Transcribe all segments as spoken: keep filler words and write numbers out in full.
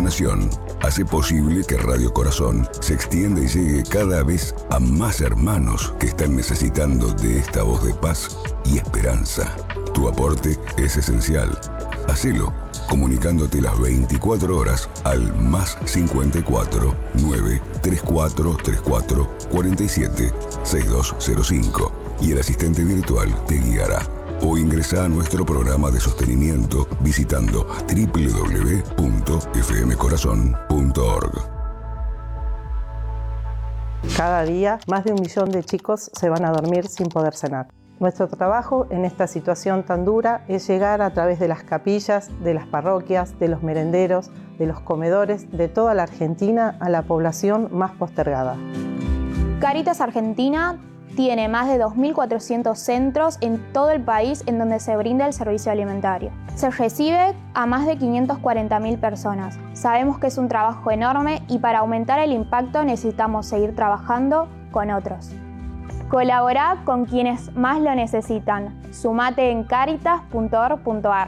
donación hace posible que Radio Corazón se extienda y llegue cada vez a más hermanos que están necesitando de esta voz de paz y esperanza. Tu aporte es esencial. Hacelo comunicándote las veinticuatro horas al más cincuenta y cuatro, nueve, treinta y cuatro, treinta y cuatro, cuarenta y siete, sesenta y dos cero cinco y el asistente virtual te guiará. O ingresa a nuestro programa de sostenimiento visitando doble u doble u doble u punto f m corazón punto org. Cada día, más de un millón de chicos se van a dormir sin poder cenar. Nuestro trabajo en esta situación tan dura es llegar a través de las capillas, de las parroquias, de los merenderos, de los comedores, de toda la Argentina a la población más postergada. Cáritas Argentina tiene más de dos mil cuatrocientos centros en todo el país en donde se brinda el servicio alimentario. Se recibe a más de quinientas cuarenta mil personas. Sabemos que es un trabajo enorme y para aumentar el impacto necesitamos seguir trabajando con otros. Colabora con quienes más lo necesitan. Sumate en caritas punto org punto a r.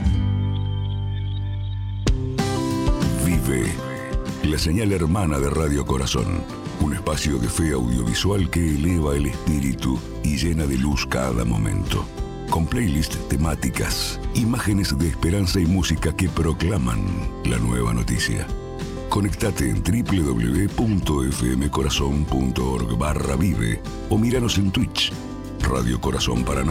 Vive, la señal hermana de Radio Corazón. Un espacio de fe audiovisual que eleva el espíritu y llena de luz cada momento. Con playlists temáticas, imágenes de esperanza y música que proclaman la nueva noticia. Conectate en doble u doble u doble u punto f m corazón punto org barra vive o míranos en Twitch, Radio Corazón Paraná.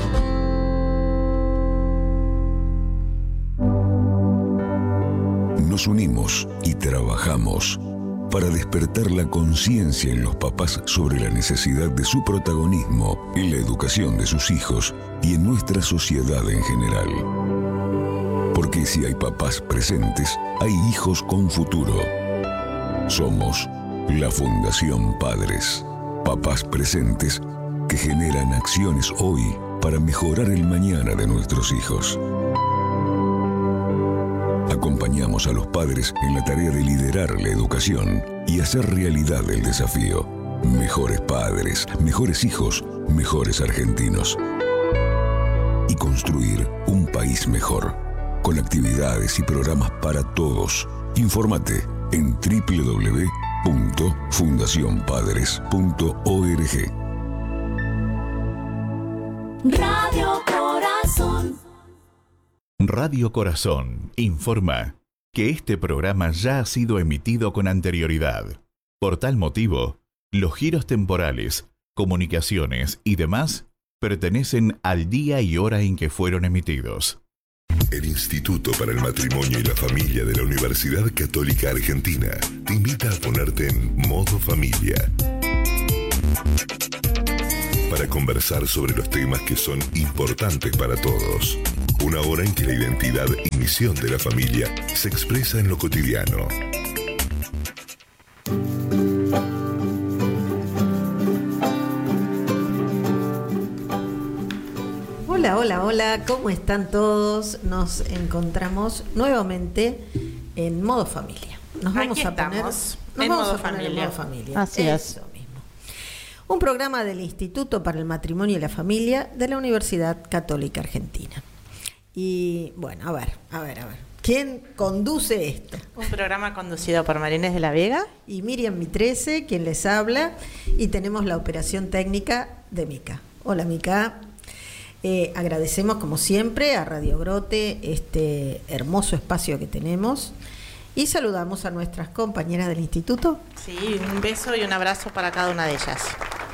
Nos unimos y trabajamos para despertar la conciencia en los papás sobre la necesidad de su protagonismo en la educación de sus hijos y en nuestra sociedad en general. Porque si hay papás presentes, hay hijos con futuro. Somos la Fundación Padres, papás presentes que generan acciones hoy para mejorar el mañana de nuestros hijos. Acompañamos a los padres en la tarea de liderar la educación y hacer realidad el desafío. Mejores padres, mejores hijos, mejores argentinos. Y construir un país mejor, con actividades y programas para todos. Infórmate en doble u doble u doble u punto fundación padres punto org. Radio Corazón. Radio Corazón informa que este programa ya ha sido emitido con anterioridad. Por tal motivo, los giros temporales, comunicaciones y demás pertenecen al día y hora en que fueron emitidos. El Instituto para el Matrimonio y la Familia de la Universidad Católica Argentina te invita a ponerte en modo familia para conversar sobre los temas que son importantes para todos. Una hora en que la identidad y misión de la familia se expresa en lo cotidiano. Hola, hola, hola, ¿cómo están todos? Nos encontramos nuevamente en modo familia. Nos vamos Aquí a poner, estamos, nos en vamos modo a poner familia. en modo familia. Así es. Eso mismo. Un programa del Instituto para el Matrimonio y la Familia de la Universidad Católica Argentina. Y bueno, a ver, a ver, a ver. ¿Quién conduce esto? Un programa conducido por Marines de la Vega y Miriam Mitrese, quien les habla, y tenemos la operación técnica de Mica. Hola, Mica. Eh, agradecemos, como siempre, a Radio Grote este hermoso espacio que tenemos y saludamos a nuestras compañeras del instituto. Sí, un beso y un abrazo para cada una de ellas.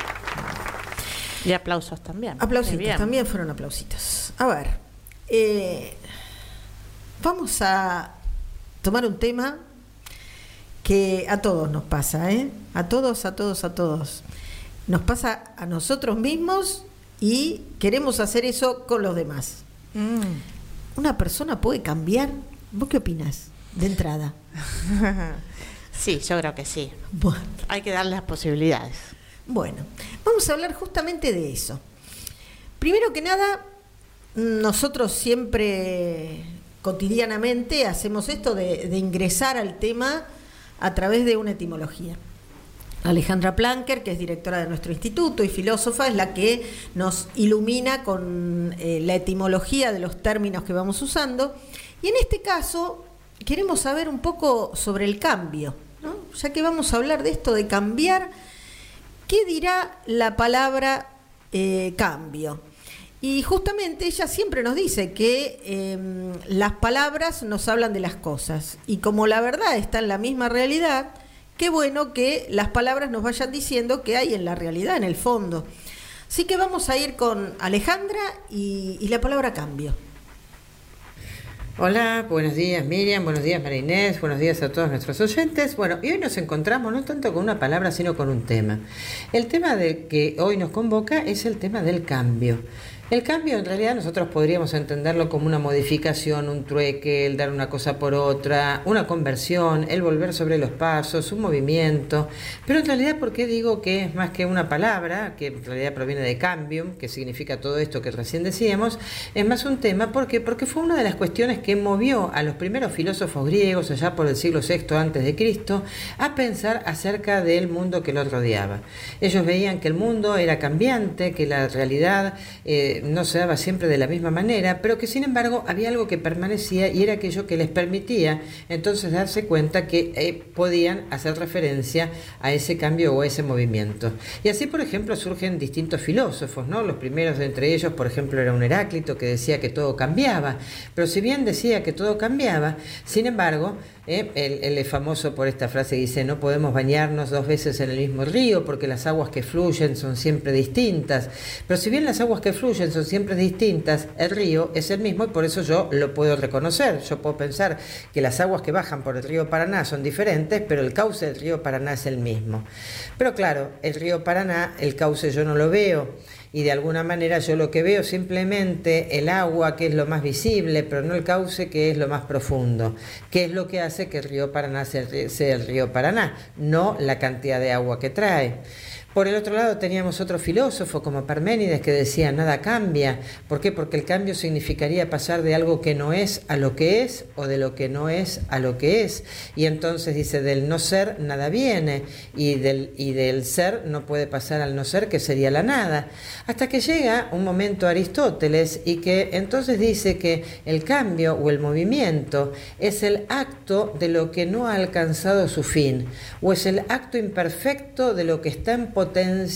Y aplausos también. Aplausitos, también fueron aplausitos. A ver, eh, vamos a tomar un tema que a todos nos pasa, ¿eh? A todos, a todos, a todos. Nos pasa a nosotros mismos y queremos hacer eso con los demás. Mm. ¿Una persona puede cambiar? ¿Vos qué opinás de entrada? Sí, yo creo que sí. Bueno. Hay que darle las posibilidades. Bueno, vamos a hablar justamente de eso. Primero que nada, nosotros siempre cotidianamente hacemos esto de, de ingresar al tema a través de una etimología. Alejandra Planker, que es directora de nuestro instituto y filósofa, es la que nos ilumina con eh, la etimología de los términos que vamos usando. Y en este caso, queremos saber un poco sobre el cambio, ¿no? Ya que vamos a hablar de esto de cambiar, ¿qué dirá la palabra eh, cambio? Y justamente ella siempre nos dice que eh, las palabras nos hablan de las cosas, y como la verdad está en la misma realidad, qué bueno que las palabras nos vayan diciendo qué hay en la realidad, en el fondo. Así que vamos a ir con Alejandra y, y la palabra cambio. Hola, buenos días Miriam, buenos días María Inés, buenos días a todos nuestros oyentes. Bueno, y hoy nos encontramos no tanto con una palabra, sino con un tema. El tema de que hoy nos convoca es el tema del cambio. El cambio en realidad nosotros podríamos entenderlo como una modificación, un trueque, el dar una cosa por otra, una conversión, el volver sobre los pasos, un movimiento. Pero en realidad, ¿por qué digo que es más que una palabra, que en realidad proviene de cambium, que significa todo esto que recién decíamos? Es más un tema, ¿por qué? Porque fue una de las cuestiones que movió a los primeros filósofos griegos, allá por el siglo sexto antes de Cristo, a pensar acerca del mundo que los rodeaba. Ellos veían que el mundo era cambiante, que la realidad eh, no se daba siempre de la misma manera, pero que sin embargo había algo que permanecía, y era aquello que les permitía entonces darse cuenta que eh, podían hacer referencia a ese cambio o a ese movimiento. Y así, por ejemplo, surgen distintos filósofos, ¿no? Los primeros de entre ellos, por ejemplo, era un Heráclito que decía que todo cambiaba, pero si bien decía que todo cambiaba, sin embargo, Eh, él, él es famoso por esta frase que dice: no podemos bañarnos dos veces en el mismo río porque las aguas que fluyen son siempre distintas. Pero si bien las aguas que fluyen son siempre distintas, el río es el mismo, y por eso yo lo puedo reconocer. Yo puedo pensar que las aguas que bajan por el río Paraná son diferentes, pero el cauce del río Paraná es el mismo. Pero claro, el río Paraná, el cauce yo no lo veo, y de alguna manera yo lo que veo simplemente el agua, que es lo más visible, pero no el cauce, que es lo más profundo, que es lo que hace que el río Paraná sea el río Paraná, no la cantidad de agua que trae. Por el otro lado teníamos otro filósofo como Parménides que decía: nada cambia. ¿Por qué? Porque el cambio significaría pasar de algo que no es a lo que es, o de lo que no es a lo que es. Y entonces dice: del no ser nada viene, y del, y del ser no puede pasar al no ser, que sería la nada. Hasta que llega un momento Aristóteles, y que entonces dice que el cambio o el movimiento es el acto de lo que no ha alcanzado su fin, o es el acto imperfecto de lo que está en potencia,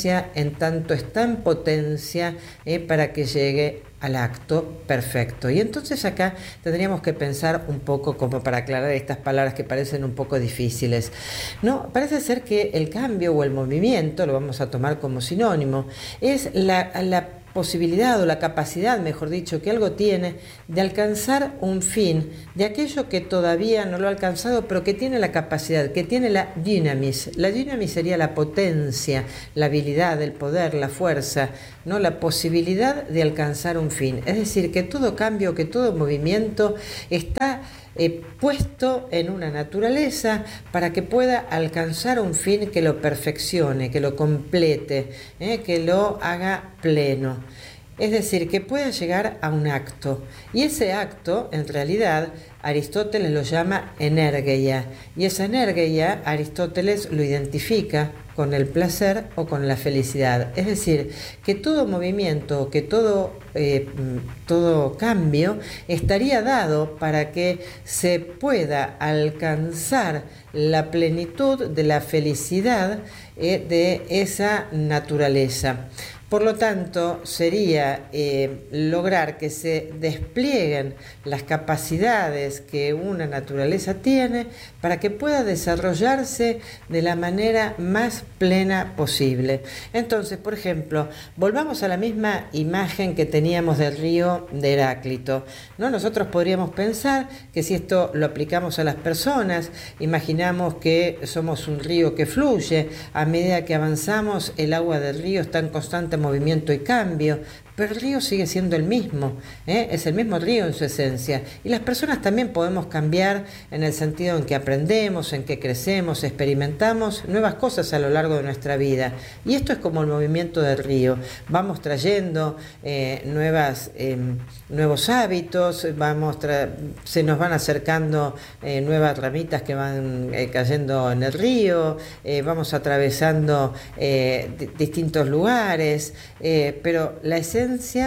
en tanto está en potencia eh, para que llegue al acto perfecto. Y entonces acá tendríamos que pensar un poco, como para aclarar estas palabras que parecen un poco difíciles. No, parece ser que el cambio o el movimiento, lo vamos a tomar como sinónimo, es la, la posibilidad o la capacidad, mejor dicho, que algo tiene de alcanzar un fin de aquello que todavía no lo ha alcanzado, pero que tiene la capacidad, que tiene la dynamis. La dynamis sería la potencia, la habilidad, el poder, la fuerza, ¿no? La posibilidad de alcanzar un fin. Es decir, que todo cambio, que todo movimiento está eh, puesto en una naturaleza para que pueda alcanzar un fin que lo perfeccione, que lo complete, eh, que lo haga pleno. Es decir, que pueda llegar a un acto. Y ese acto, en realidad, Aristóteles lo llama energeia. Y esa energeia, Aristóteles lo identifica con el placer o con la felicidad. Es decir, que todo movimiento, que todo, eh, todo cambio estaría dado para que se pueda alcanzar la plenitud de la felicidad eh, de esa naturaleza. Por lo tanto, sería eh, lograr que se desplieguen las capacidades que una naturaleza tiene para que pueda desarrollarse de la manera más plena posible. Entonces, por ejemplo, volvamos a la misma imagen que teníamos del río de Heráclito, ¿no? Nosotros podríamos pensar que si esto lo aplicamos a las personas, imaginamos que somos un río que fluye, a medida que avanzamos el agua del río está en constante movimiento y cambio, pero el río sigue siendo el mismo, ¿eh? Es el mismo río en su esencia. Y las personas también podemos cambiar en el sentido en que aprendemos, en que crecemos, experimentamos nuevas cosas a lo largo de nuestra vida. Y esto es como el movimiento del río. Vamos trayendo eh, nuevas, eh, nuevos hábitos, vamos tra- se nos van acercando eh, nuevas ramitas que van eh, cayendo en el río, eh, vamos atravesando eh, d- distintos lugares, eh, pero la esencia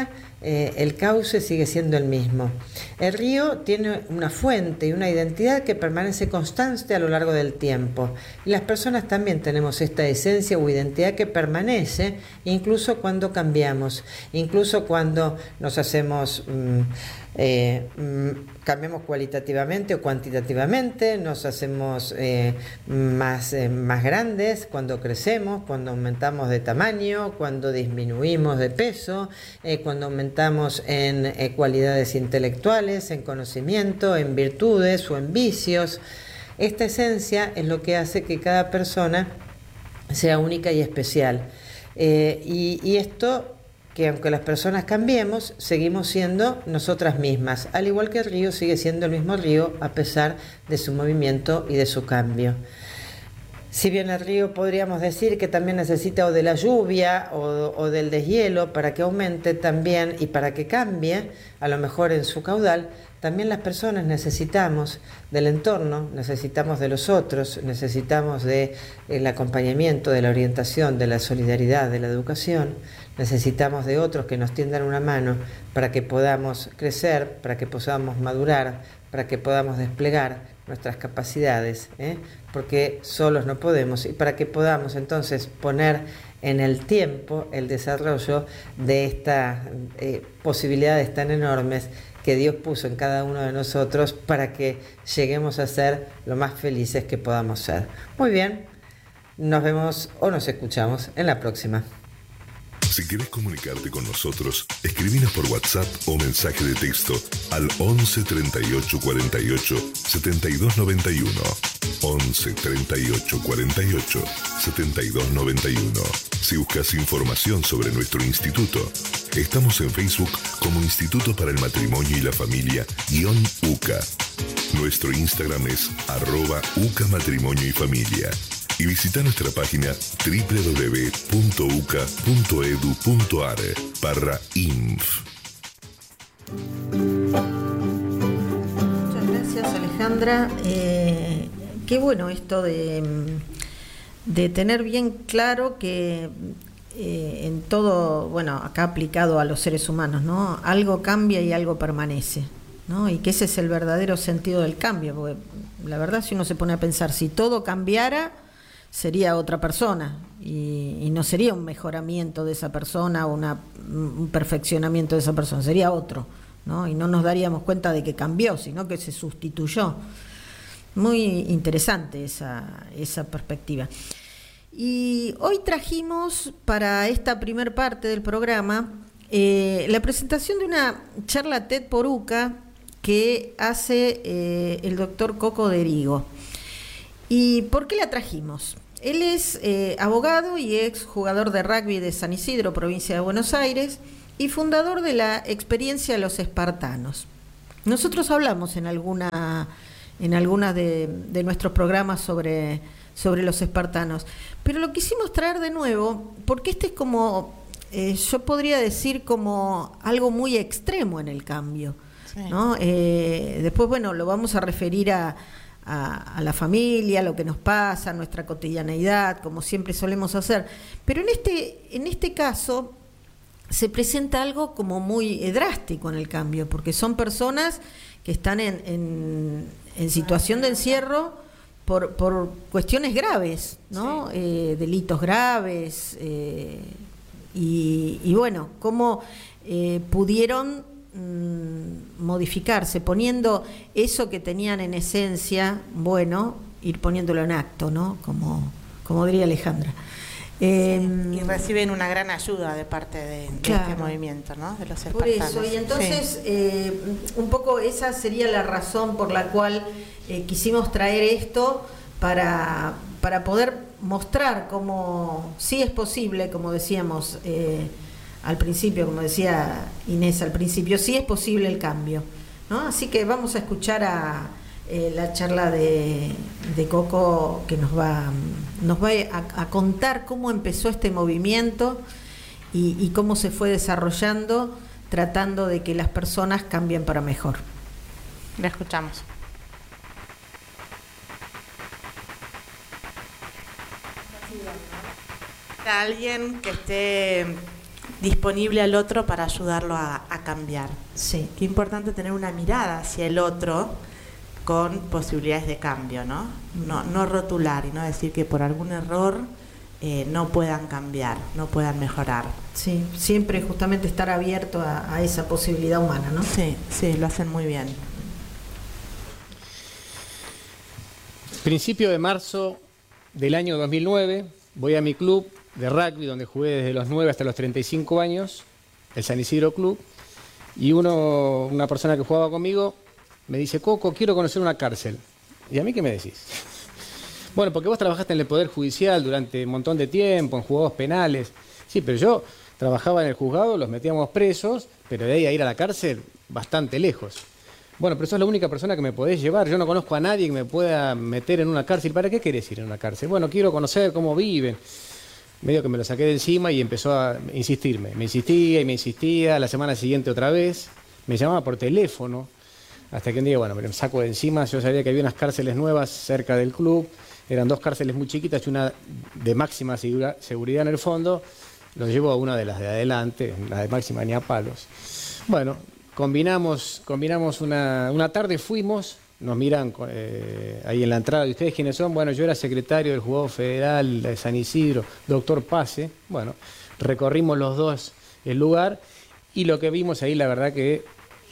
eh, el cauce sigue siendo el mismo. El río tiene una fuente y una identidad que permanece constante a lo largo del tiempo. Y las personas también tenemos esta esencia o identidad que permanece incluso cuando cambiamos, incluso cuando nos hacemos... Mmm, Eh, cambiamos cualitativamente o cuantitativamente, nos hacemos eh, más, eh, más grandes cuando crecemos, cuando aumentamos de tamaño, cuando disminuimos de peso, eh, cuando aumentamos en eh, cualidades intelectuales, en conocimiento, en virtudes o en vicios. Esta esencia es lo que hace que cada persona sea única y especial. Eh, y, y esto... que aunque las personas cambiemos, seguimos siendo nosotras mismas, al igual que el río sigue siendo el mismo río a pesar de su movimiento y de su cambio. Si bien el río podríamos decir que también necesita o de la lluvia o, o del deshielo para que aumente también y para que cambie, a lo mejor en su caudal, también las personas necesitamos del entorno, necesitamos de los otros, necesitamos del acompañamiento, de la orientación, de la solidaridad, de la educación. Necesitamos de otros que nos tiendan una mano para que podamos crecer, para que podamos madurar, para que podamos desplegar nuestras capacidades, ¿eh? Porque solos no podemos, y para que podamos entonces poner en el tiempo el desarrollo de estas eh, posibilidades tan enormes que Dios puso en cada uno de nosotros para que lleguemos a ser lo más felices que podamos ser. Muy bien, nos vemos o nos escuchamos en la próxima. Si querés comunicarte con nosotros, escribinos por WhatsApp o mensaje de texto al once treinta y ocho cuarenta y ocho setenta y dos noventa y uno. once treinta y ocho cuarenta y ocho setenta y dos noventa y uno. Si buscas información sobre nuestro instituto, estamos en Facebook como Instituto para el Matrimonio y la Familia guión UCA. Nuestro Instagram es arroba UCA Matrimonio y Familia. Y visita nuestra página doble u doble u doble u punto u c a punto e d u punto a r barra inf. Muchas gracias, Alejandra. Eh, qué bueno esto de, de tener bien claro que eh, en todo, bueno, acá aplicado a los seres humanos, ¿no? Algo cambia y algo permanece, ¿no? Y que ese es el verdadero sentido del cambio, porque la verdad, si uno se pone a pensar, si todo cambiara, sería otra persona y, y no sería un mejoramiento de esa persona o una, un perfeccionamiento de esa persona, sería otro, ¿no? Y no nos daríamos cuenta de que cambió, sino que se sustituyó. Muy interesante esa, esa perspectiva. Y hoy trajimos para esta primer parte del programa eh, la presentación de una charla TED por UCA que hace eh, el doctor Coco Derigo. ¿Y por qué la trajimos? Él es eh, abogado y ex jugador de rugby de San Isidro, provincia de Buenos Aires, y fundador de la experiencia Los Espartanos. Nosotros hablamos en alguna en algunas de, de nuestros programas sobre, sobre los espartanos, pero lo quisimos traer de nuevo porque este es como, eh, yo podría decir como algo muy extremo en el cambio, sí. ¿No? Eh, después, bueno, lo vamos a referir a A, a la familia, a lo que nos pasa, a nuestra cotidianeidad, como siempre solemos hacer. Pero en este, en este caso se presenta algo como muy drástico en el cambio, porque son personas que están en, en, en situación de encierro por, por cuestiones graves, ¿no? Sí. Eh, delitos graves, eh, y, y bueno, cómo eh, pudieron modificarse, poniendo eso que tenían en esencia, bueno, ir poniéndolo en acto, ¿no? Como, como diría Alejandra. Eh, sí, y reciben una gran ayuda de parte de, de claro, este movimiento, ¿no? De los espartanos. Por eso, y entonces sí. eh, un poco esa sería la razón por la cual eh, quisimos traer esto para, para poder mostrar cómo sí es posible, como decíamos eh, al principio, como decía Inés al principio, sí es posible el cambio, ¿no? Así que vamos a escuchar a eh, la charla de, de Coco, que nos va, nos va a, a contar cómo empezó este movimiento y, y cómo se fue desarrollando, tratando de que las personas cambien para mejor. La escuchamos. A alguien que esté disponible al otro para ayudarlo a, a cambiar. Sí. Qué importante tener una mirada hacia el otro con posibilidades de cambio, ¿no? No, no rotular y no decir que por algún error eh, no puedan cambiar, no puedan mejorar. Sí, siempre justamente estar abierto a, a esa posibilidad humana, ¿no? Sí, sí, lo hacen muy bien. Principio de marzo del año dos mil nueve, voy a mi club de rugby, donde jugué desde los nueve hasta los treinta y cinco años, el San Isidro Club, y uno, una persona que jugaba conmigo me dice: Coco, quiero conocer una cárcel. ¿Y a mí qué me decís? Bueno, porque vos trabajaste en el Poder Judicial durante un montón de tiempo, en juzgados penales. Sí, pero yo trabajaba en el juzgado, los metíamos presos, pero de ahí a ir a la cárcel, bastante lejos. Bueno, pero sos la única persona que me podés llevar. Yo no conozco a nadie que me pueda meter en una cárcel. ¿Para qué querés ir a una cárcel? Bueno, quiero conocer cómo viven. Medio que me lo saqué de encima y empezó a insistirme. Me insistía y me insistía. La semana siguiente otra vez. Me llamaba por teléfono. Hasta que un día, bueno, me lo saco de encima. Yo sabía que había unas cárceles nuevas cerca del club. Eran dos cárceles muy chiquitas y una de máxima segura, seguridad en el fondo. Los llevo a una de las de adelante, la de máxima ni a palos. Bueno, combinamos, combinamos una, una tarde, fuimos, nos miran eh, ahí en la entrada. ¿Y ustedes quiénes son? Bueno, yo era secretario del Juzgado Federal de San Isidro, doctor Pase. Bueno, recorrimos los dos el lugar y lo que vimos ahí, la verdad que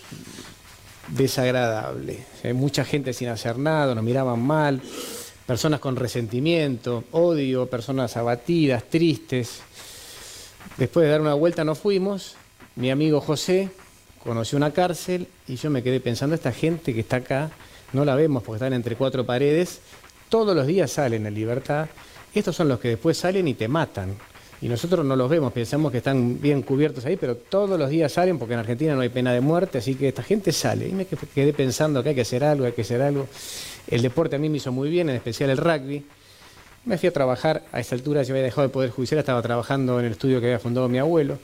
desagradable. Hay mucha gente sin hacer nada, nos miraban mal, personas con resentimiento, odio, personas abatidas, tristes. Después de dar una vuelta nos fuimos. Mi amigo José conoció una cárcel y yo me quedé pensando, esta gente que está acá, no la vemos porque están entre cuatro paredes, todos los días salen en libertad. Estos son los que después salen y te matan. Y nosotros no los vemos, pensamos que están bien cubiertos ahí, pero todos los días salen porque en Argentina no hay pena de muerte, así que esta gente sale. Y me quedé pensando que hay que hacer algo, hay que hacer algo. El deporte a mí me hizo muy bien, en especial el rugby. Me fui a trabajar, a esa altura yo había dejado el Poder Judicial, estaba trabajando en el estudio que había fundado mi abuelo.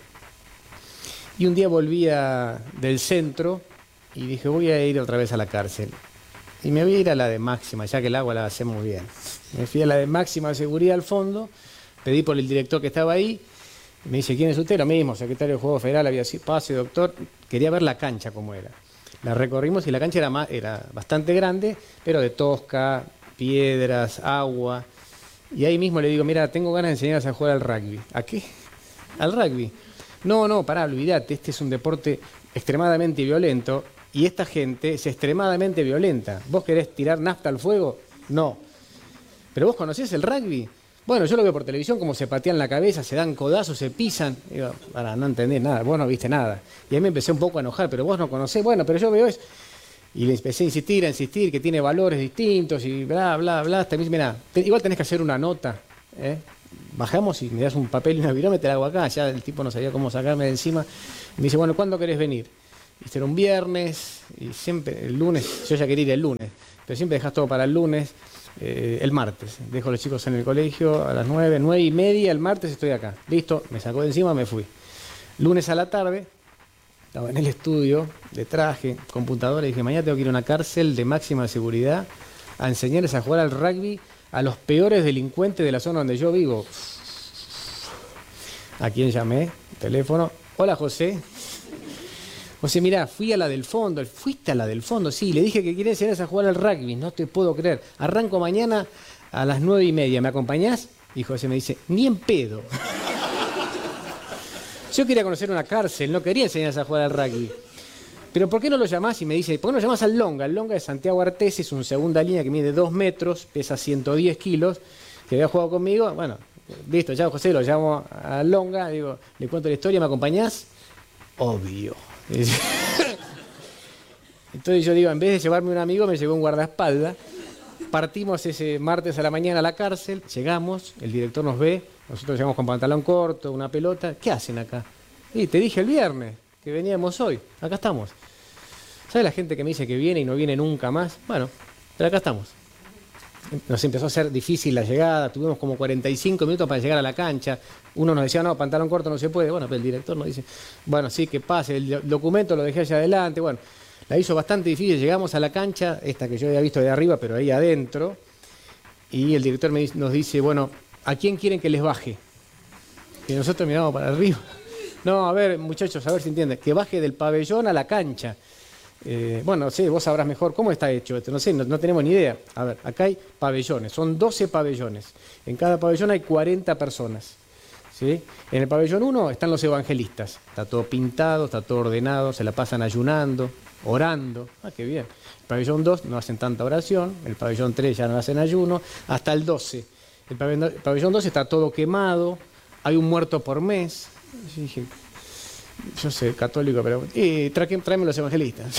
Y un día volvía del centro y dije, voy a ir otra vez a la cárcel. Y me voy a ir a la de máxima, ya que el agua la hace muy bien. Me fui a la de máxima seguridad al fondo, pedí por el director que estaba ahí, me dice, ¿quién es usted? Lo mismo, secretario del Juego Federal, había sido, pase, doctor. Quería ver la cancha cómo era. La recorrimos y la cancha era, más, era bastante grande, pero de tosca, piedras, agua. Y ahí mismo le digo, mira, tengo ganas de enseñarles a jugar al rugby. ¿A qué? Al rugby. No, no, pará, olvidate, este es un deporte extremadamente violento y esta gente es extremadamente violenta. ¿Vos querés tirar nafta al fuego? No. ¿Pero vos conocés el rugby? Bueno, yo lo veo por televisión, como se patean la cabeza, se dan codazos, se pisan. Digo, para, no entendés nada, vos no viste nada. Y ahí me empecé un poco a enojar, pero vos no conocés, bueno, pero yo veo eso. Y le empecé a insistir, a insistir, que tiene valores distintos y bla, bla, bla. Hasta me dice, mira, te, igual tenés que hacer una nota, ¿eh? Bajamos y me das un papel y una virome, te la hago acá. Ya el tipo no sabía cómo sacarme de encima. Me dice, bueno, ¿cuándo querés venir? Y era un viernes, y siempre, el lunes, yo ya quería ir el lunes, pero siempre dejás todo para el lunes, eh, el martes. Dejo a los chicos en el colegio a las nueve, nueve y media, el martes estoy acá. Listo, me sacó de encima, me fui. Lunes a la tarde, estaba en el estudio, de traje, computadora, y dije, mañana tengo que ir a una cárcel de máxima seguridad a enseñarles a jugar al rugby a los peores delincuentes de la zona donde yo vivo. ¿A quién llamé? Teléfono. Hola, José. José, mirá, fui a la del fondo. ¿Fuiste a la del fondo? Sí, le dije que quería enseñarles a jugar al rugby. No te puedo creer. Arranco mañana a las nueve y media. ¿Me acompañás? Y José me dice, ni en pedo. Yo quería conocer una cárcel, no quería enseñarles a jugar al rugby. Pero ¿por qué no lo llamás? Y me dice, ¿por qué no lo llamás al Longa? El Longa de Santiago Artés es un segunda línea que mide dos metros, pesa ciento diez kilos, que había jugado conmigo. Bueno, listo, ya José, lo llamo al Longa, digo, le cuento la historia, ¿me acompañás? Obvio. Entonces yo digo, en vez de llevarme un amigo, me llevó un guardaespaldas. Partimos ese martes a la mañana a la cárcel, llegamos, el director nos ve, nosotros llegamos con pantalón corto, una pelota. ¿Qué hacen acá? Y te dije el viernes que veníamos hoy, acá estamos. ¿Sabes la gente que me dice que viene y no viene nunca más? Bueno, pero acá estamos. Nos empezó a ser difícil la llegada, tuvimos como cuarenta y cinco minutos para llegar a la cancha. Uno nos decía, no, pantalón corto no se puede. Bueno, pero el director nos dice, bueno, sí, que pase, el documento lo dejé allá adelante. Bueno, la hizo bastante difícil. Llegamos a la cancha, esta que yo había visto de arriba, pero ahí adentro. Y el director me, nos dice, bueno, ¿a quién quieren que les baje? Y nosotros miramos para arriba. No, a ver, muchachos, a ver si entienden. Que baje del pabellón a la cancha. Eh, bueno, sí, vos sabrás mejor cómo está hecho esto. No sé, no, no tenemos ni idea. A ver, acá hay pabellones, son doce pabellones. En cada pabellón hay cuarenta personas. ¿Sí? En el pabellón uno están los evangelistas. Está todo pintado, está todo ordenado, se la pasan ayunando, orando. Ah, qué bien. El pabellón dos no hacen tanta oración. El pabellón tres ya no hacen ayuno. Hasta el doce. El pabellón, el pabellón doce está todo quemado. Hay un muerto por mes. Yo dije, yo sé, católico, pero... Y trae, tráeme los evangelistas.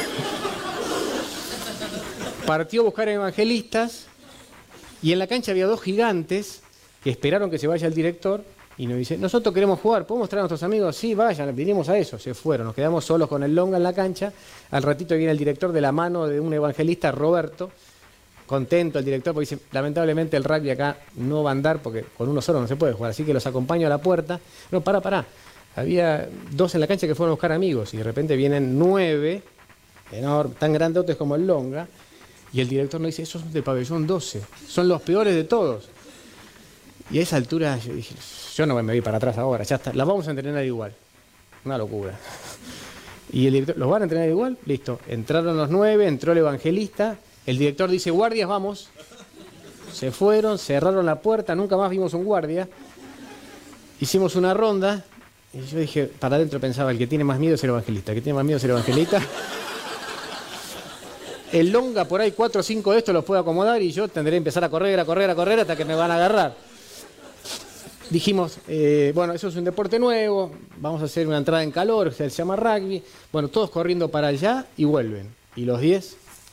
Partió a buscar evangelistas y en la cancha había dos gigantes que esperaron que se vaya el director y nos dice, nosotros queremos jugar, ¿podemos traer a nuestros amigos? Sí, vayan, vinimos a eso. Se fueron, nos quedamos solos con el longa en la cancha. Al ratito viene el director de la mano de un evangelista, Roberto, contento el director, porque dice, lamentablemente el rugby acá no va a andar porque con uno solo no se puede jugar, así que los acompaño a la puerta. No, pará, pará. Había dos en la cancha que fueron a buscar amigos y de repente vienen nueve, enormes, tan grandotes como el longa, y el director nos dice, esos son del pabellón doce, son los peores de todos. Y a esa altura yo dije, yo no me voy para atrás ahora, ya está, las vamos a entrenar igual. Una locura. Y el director, ¿los van a entrenar igual? Listo. Entraron los nueve, entró el evangelista, el director dice, guardias, vamos. Se fueron, cerraron la puerta, nunca más vimos un guardia. Hicimos una ronda, y yo dije, para adentro pensaba, el que tiene más miedo es el evangelista, el que tiene más miedo es el evangelista. El longa por ahí, cuatro o cinco de estos los puedo acomodar y yo tendré que empezar a correr, a correr, a correr hasta que me van a agarrar. Dijimos, eh, bueno, eso es un deporte nuevo, vamos a hacer una entrada en calor, se llama rugby. Bueno, todos corriendo para allá y vuelven. ¿Y los diez?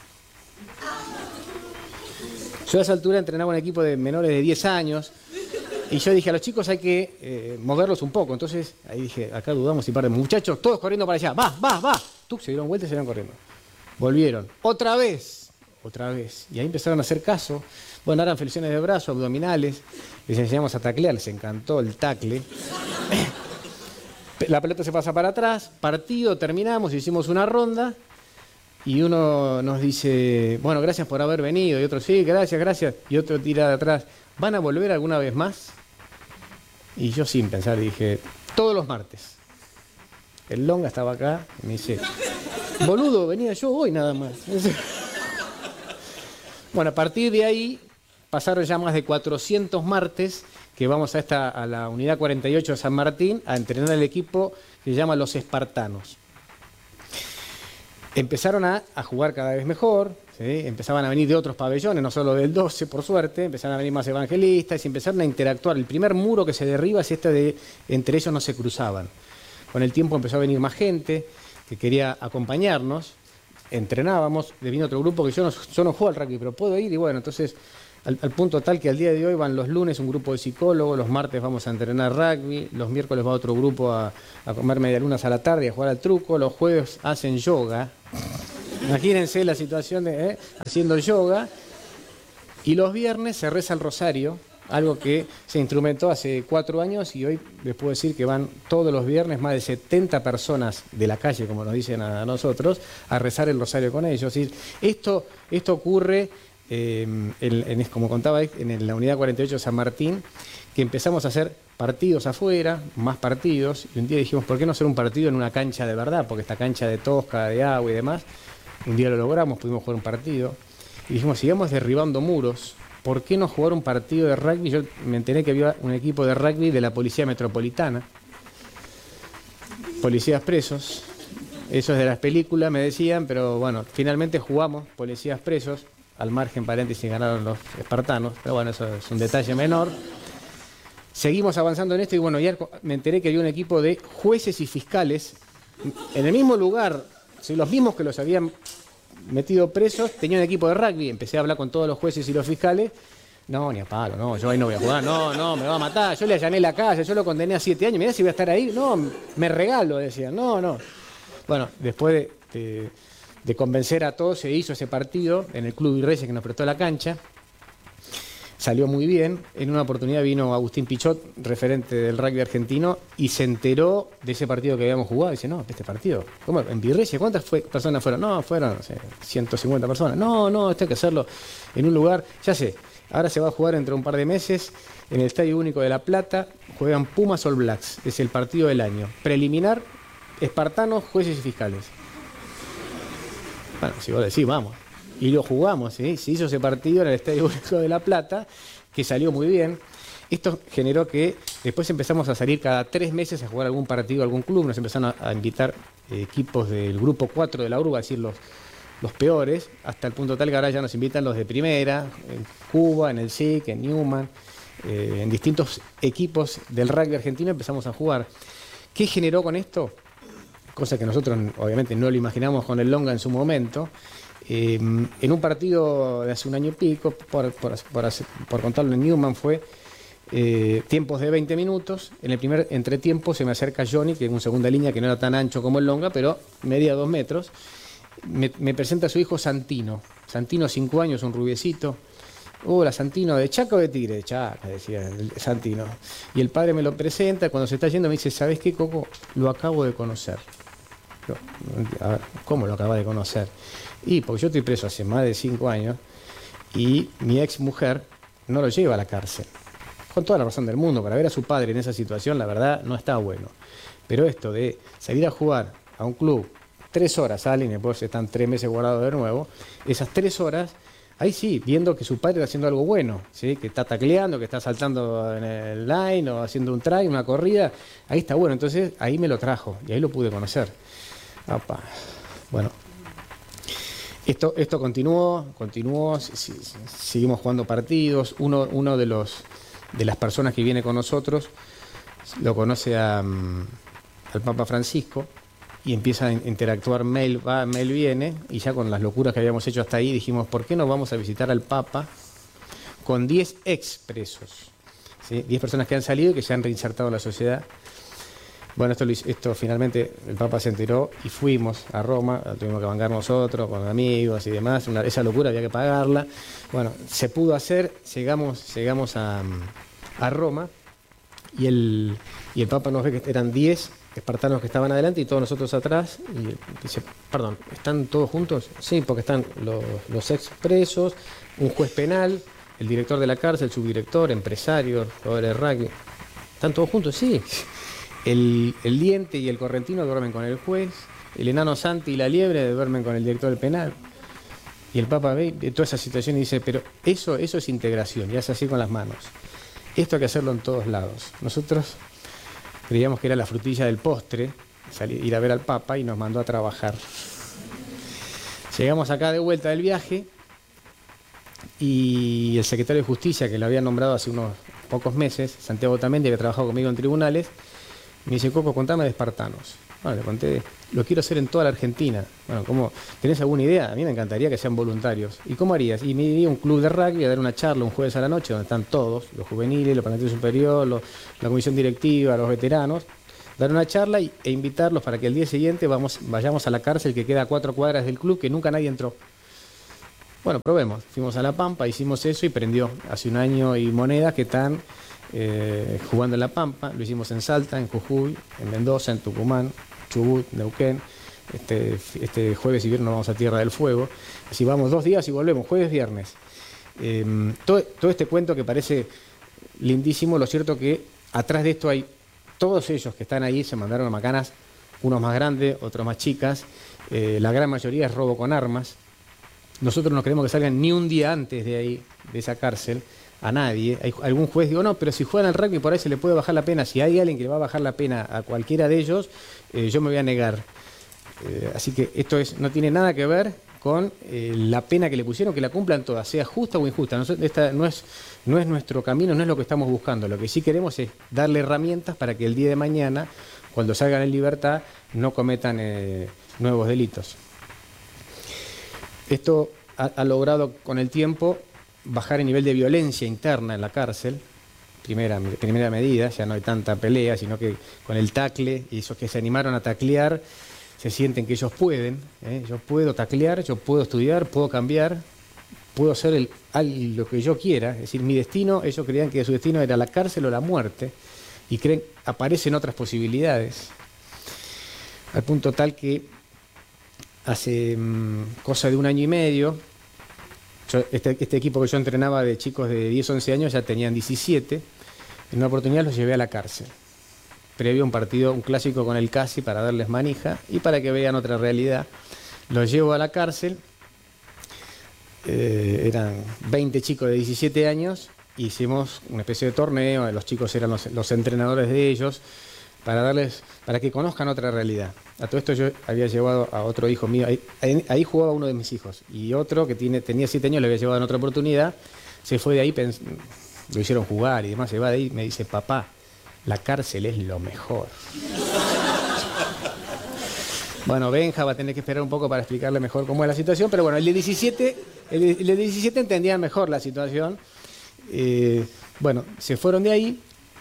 Yo a esa altura entrenaba un equipo de menores de diez años y yo dije, a los chicos hay que eh, moverlos un poco. Entonces, ahí dije, acá dudamos y perdemos. Muchachos, todos corriendo para allá, va, va, va. Tú, se dieron vuelta y se iban corriendo. Volvieron. Otra vez, otra vez. Y ahí empezaron a hacer caso. Bueno, eran flexiones de brazo, abdominales. Les enseñamos a taclear, les encantó el tacle. La pelota se pasa para atrás, partido, terminamos, hicimos una ronda y uno nos dice, bueno, gracias por haber venido, y otro, sí, gracias, gracias, y otro tira de atrás, ¿van a volver alguna vez más? Y yo sin pensar dije, todos los martes. El longa estaba acá y me dice, boludo, venía yo hoy nada más. Bueno, a partir de ahí pasaron ya más de cuatrocientos martes que vamos a esta a la unidad cuarenta y ocho de San Martín a entrenar el equipo que se llama Los Espartanos. Empezaron a, a jugar cada vez mejor, ¿sí? Empezaban a venir de otros pabellones, no solo del doce, por suerte, empezaron a venir más evangelistas y empezaron a interactuar. El primer muro que se derriba es este de entre ellos no se cruzaban. Con el tiempo empezó a venir más gente que quería acompañarnos, entrenábamos, vino otro grupo que yo no, yo no juego al rugby, pero puedo ir y bueno, entonces... Al, al punto tal que al día de hoy van los lunes un grupo de psicólogos, los martes vamos a entrenar rugby, los miércoles va otro grupo a, a comer medialunas a la tarde y a jugar al truco, los jueves hacen yoga. Imagínense la situación de ¿eh? haciendo yoga. Y los viernes se reza el rosario, algo que se instrumentó hace cuatro años y hoy les puedo decir que van todos los viernes más de setenta personas de la calle, como nos dicen a nosotros, a rezar el rosario con ellos. Y esto, esto ocurre... Eh, en, en, como contaba en la unidad cuarenta y ocho de San Martín, que empezamos a hacer partidos afuera, más partidos, y un día dijimos, ¿por qué no hacer un partido en una cancha de verdad? Porque esta cancha de tosca, de agua y demás, un día lo logramos, pudimos jugar un partido, y dijimos, sigamos derribando muros, ¿por qué no jugar un partido de rugby? Yo me enteré que había un equipo de rugby de la Policía Metropolitana, policías presos, eso es de las películas, me decían, pero bueno, finalmente jugamos policías presos. Al margen, paréntesis, ganaron los espartanos, pero bueno, eso es un detalle menor. Seguimos avanzando en esto y bueno, ya me enteré que había un equipo de jueces y fiscales en el mismo lugar, los mismos que los habían metido presos, tenían un equipo de rugby. Empecé a hablar con todos los jueces y los fiscales. No, ni a palo, no, yo ahí no voy a jugar, no, no, me va a matar, yo le allané la calle, yo lo condené a siete años, mirá si voy a estar ahí, no, me regalo, decían, no, no. Bueno, después de... de de convencer a todos, se hizo ese partido en el Club Virreyes que nos prestó la cancha, salió muy bien. En una oportunidad vino Agustín Pichot, referente del rugby argentino, y se enteró de ese partido que habíamos jugado, y dice, no, este partido, ¿cómo? ¿En Virreyes? ¿Cuántas fue, personas fueron? No, fueron no sé, ciento cincuenta personas. No, no, esto hay que hacerlo en un lugar, ya sé, Ahora se va a jugar entre un par de meses en el Estadio Único de La Plata. Juegan Pumas All Blacks. Es el partido del año. Preliminar, espartanos, jueces y fiscales. Bueno, si vos decís, vamos. Y lo jugamos, ¿sí? Se hizo ese partido en el Estadio Único de La Plata, que salió muy bien. Esto generó que después empezamos a salir cada tres meses a jugar algún partido, algún club. Nos empezaron a, a invitar eh, equipos del grupo cuatro de la urba, es decir, los, los peores, hasta el punto tal que ahora ya nos invitan los de primera, en Cuba, en el S I C, en Newman, eh, en distintos equipos del rugby argentino empezamos a jugar. ¿Qué generó con esto? Cosa que nosotros obviamente no lo imaginamos con el Longa en su momento. Eh, en un partido de hace un año y pico, por, por, por, por contarlo en Newman, fue eh, tiempos de veinte minutos. En el primer entretiempo se me acerca Johnny, que en una segunda línea que no era tan ancho como el Longa, pero medía dos metros. Me, me presenta a su hijo Santino. Santino, cinco años, un rubiecito. Hola, Santino, ¿de Chaca o de Tigre? De Chaca, decía el Santino. Y el padre me lo presenta, cuando se está yendo me dice, ¿sabés qué, Coco? Lo acabo de conocer. Yo, a ver, ¿cómo lo acabas de conocer? Y porque yo estoy preso hace más de cinco años y mi ex mujer no lo lleva a la cárcel. Con toda la razón del mundo, para ver a su padre en esa situación, la verdad, no está bueno. Pero esto de salir a jugar a un club, tres horas salen y después están tres meses guardados de nuevo, esas tres horas, ahí sí, viendo que su padre está haciendo algo bueno, ¿sí? Que está tacleando, que está saltando en el line o haciendo un try, una corrida, ahí está bueno. Entonces ahí me lo trajo y ahí lo pude conocer. Opa. Bueno, esto, esto continuó, continuó, si, si, seguimos jugando partidos. Uno, uno de los de las personas que viene con nosotros lo conoce a, um, al Papa Francisco y empieza a interactuar, mail va, mail viene, y ya con las locuras que habíamos hecho hasta ahí dijimos, ¿por qué no vamos a visitar al Papa con diez expresos? ¿Sí? diez personas que han salido y que se han reinsertado en la sociedad. Bueno, esto, esto finalmente el Papa se enteró y fuimos a Roma, tuvimos que bancar nosotros, con amigos y demás, una, esa locura había que pagarla. Bueno, se pudo hacer, llegamos, llegamos a, a Roma y el, y el Papa nos ve que eran diez espartanos que estaban adelante y todos nosotros atrás, y dice, perdón, ¿están todos juntos? Sí, porque están los, los expresos, un juez penal, el director de la cárcel, el subdirector, empresarios, jugadores de rugby. ¿Están todos juntos? Sí. El, el diente y el correntino duermen con el juez, el enano Santi y la liebre duermen con el director del penal. Y el Papa ve toda esa situación y dice, pero eso, eso es integración, y hace así con las manos. Esto hay que hacerlo en todos lados. Nosotros creíamos que era la frutilla del postre, salir, ir a ver al Papa, y nos mandó a trabajar. Llegamos acá de vuelta del viaje y el secretario de Justicia, que lo había nombrado hace unos pocos meses, Santiago Tamendi, que ha trabajado conmigo en tribunales, me dice, Coco, contame de espartanos. Bueno, le conté, lo quiero hacer en toda la Argentina. Bueno, ¿cómo? ¿Tenés alguna idea? A mí me encantaría que sean voluntarios. ¿Y cómo harías? Y me iría a un club de rugby a dar una charla un jueves a la noche, donde están todos, los juveniles, los planteles superior, los, la comisión directiva, los veteranos, dar una charla y, e invitarlos para que el día siguiente vamos, vayamos a la cárcel que queda a cuatro cuadras del club, que nunca nadie entró. Bueno, probemos. Fuimos a La Pampa, hicimos eso y prendió hace un año y monedas que están eh, jugando en La Pampa. Lo hicimos en Salta, en Jujuy, en Mendoza, en Tucumán, Chubut, Neuquén. Este, este jueves y viernes vamos a Tierra del Fuego. Así vamos dos días y volvemos, jueves, viernes. Eh, todo, todo este cuento que parece lindísimo, lo cierto que atrás de esto hay todos ellos que están ahí, se mandaron a macanas, unos más grandes, otros más chicas. Eh, la gran mayoría es robo con armas. Nosotros no queremos que salgan ni un día antes de ahí, de esa cárcel, a nadie. Hay algún juez digo, no, pero si juegan al rugby por ahí se le puede bajar la pena. Si hay alguien que le va a bajar la pena a cualquiera de ellos, eh, yo me voy a negar. Eh, así que esto es, no tiene nada que ver con eh, la pena que le pusieron, que la cumplan todas, sea justa o injusta. Nosotros, esta no es, no es nuestro camino, no es lo que estamos buscando. Lo que sí queremos es darle herramientas para que el día de mañana, cuando salgan en libertad, no cometan eh, nuevos delitos. Esto ha, ha logrado con el tiempo bajar el nivel de violencia interna en la cárcel. Primera, primera medida, ya no hay tanta pelea, sino que con el tacle, y esos que se animaron a taclear, se sienten que ellos pueden. ¿eh? Yo puedo taclear, yo puedo estudiar, puedo cambiar, puedo hacer el, al, lo que yo quiera. Es decir, mi destino, ellos creían que su destino era la cárcel o la muerte, y creen, aparecen otras posibilidades. Al punto tal que hace mmm, cosa de un año y medio, Yo, este, este equipo que yo entrenaba de chicos de diez, once años ya tenían diecisiete. En una oportunidad los llevé a la cárcel, previo a un partido, un clásico con el Casi, para darles manija y para que vean otra realidad. Los llevo a la cárcel, eh, eran veinte chicos de diecisiete años, hicimos una especie de torneo, los chicos eran los, los entrenadores de ellos, para darles, para que conozcan otra realidad. A todo esto yo había llevado a otro hijo mío, ahí, ahí, ahí jugaba uno de mis hijos, y otro que tiene, tenía siete años, le había llevado en otra oportunidad, se fue de ahí, pens- lo hicieron jugar y demás, se va de ahí, me dice, papá, la cárcel es lo mejor. Bueno, Benja va a tener que esperar un poco para explicarle mejor cómo es la situación, pero bueno, el de diecisiete, el de, el de diecisiete entendía mejor la situación. Eh, bueno, se fueron de ahí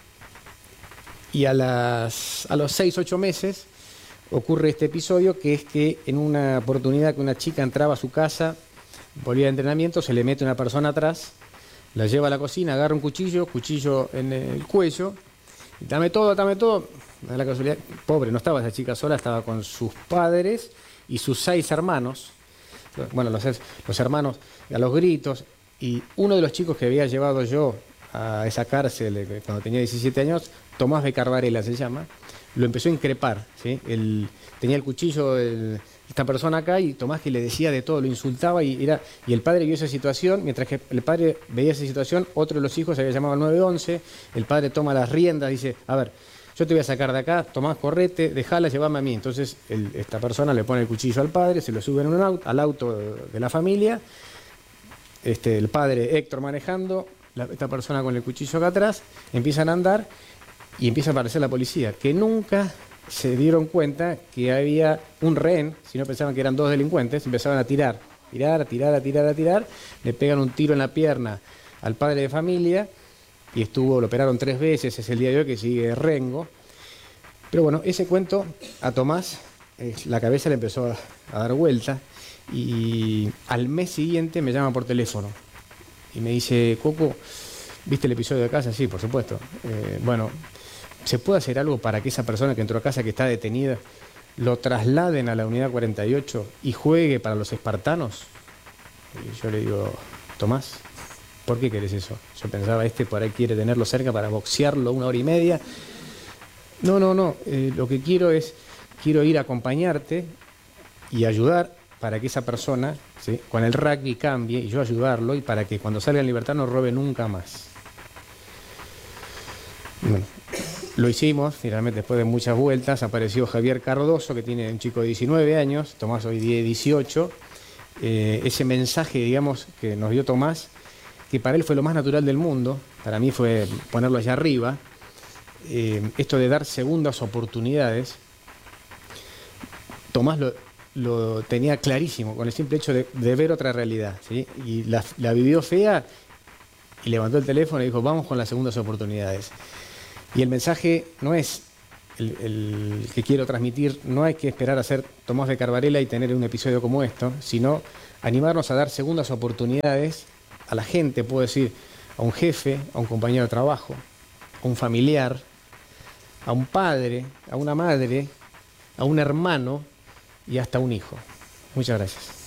y a, las, a los seis, ocho meses ocurre este episodio, que es que en una oportunidad que una chica entraba a su casa, volvía de entrenamiento, se le mete una persona atrás, la lleva a la cocina, agarra un cuchillo, cuchillo en el cuello, y dame todo, dame todo. Da la casualidad, pobre, no estaba esa chica sola, estaba con sus padres y sus seis hermanos, bueno, los, los hermanos a los gritos, y uno de los chicos que había llevado yo a esa cárcel cuando tenía diecisiete años, Tomás de Carvarela se llama, lo empezó a increpar, ¿sí? El, tenía el cuchillo, el, esta persona acá, y Tomás, que le decía de todo, lo insultaba, y, era, y el padre vio esa situación, mientras que el padre veía esa situación, otro de los hijos se había llamado al nueve once, el padre toma las riendas, dice, a ver, yo te voy a sacar de acá, Tomás, correte, dejala, llévame a mí. Entonces el, esta persona le pone el cuchillo al padre, se lo sube en un auto, al auto de la familia, este, el padre Héctor manejando, la, esta persona con el cuchillo acá atrás, empiezan a andar y empieza a aparecer la policía, que nunca se dieron cuenta que había un rehén, si no pensaban que eran dos delincuentes, empezaban a tirar, tirar, a tirar, a tirar, a tirar, le pegan un tiro en la pierna al padre de familia, y estuvo, lo operaron tres veces, es el día de hoy que sigue rengo. Pero bueno, ese cuento a Tomás, eh, la cabeza le empezó a, a dar vuelta, y al mes siguiente me llama por teléfono y me dice, Coco, ¿viste el episodio de casa? Sí, por supuesto. Eh, bueno, ¿se puede hacer algo para que esa persona que entró a casa, que está detenida, lo trasladen a la unidad cuarenta y ocho y juegue para los espartanos? Y yo le digo, Tomás, ¿por qué querés eso? Yo pensaba, este por ahí quiere tenerlo cerca para boxearlo una hora y media. No, no, no. Eh, lo que quiero es, quiero ir a acompañarte y ayudar para que esa persona, ¿sí?, con el rugby cambie, y yo ayudarlo, y para que cuando salga en libertad no robe nunca más. Bueno, lo hicimos, finalmente después de muchas vueltas, apareció Javier Cardoso, que tiene un chico de diecinueve años, Tomás hoy tiene dieciocho. Eh, ese mensaje, digamos, que nos dio Tomás, que para él fue lo más natural del mundo, para mí fue ponerlo allá arriba, eh, esto de dar segundas oportunidades, Tomás lo, lo tenía clarísimo, con el simple hecho de, de ver otra realidad, ¿sí? Y la, la vivió fea, y levantó el teléfono y dijo, vamos con las segundas oportunidades. Y el mensaje no es el, el que quiero transmitir, no hay que esperar a ser Tomás de Carvarela y tener un episodio como esto, sino animarnos a dar segundas oportunidades a la gente, puedo decir, a un jefe, a un compañero de trabajo, a un familiar, a un padre, a una madre, a un hermano y hasta a un hijo. Muchas gracias.